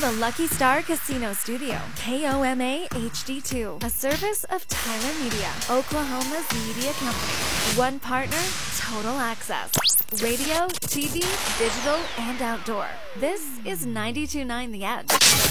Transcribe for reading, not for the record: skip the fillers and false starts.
the Lucky Star Casino Studio. KOMA HD2, a service of Tyler Media, Oklahoma's media company. One partner, total access. Radio, TV, digital, and outdoor. This is 92.9 The Edge.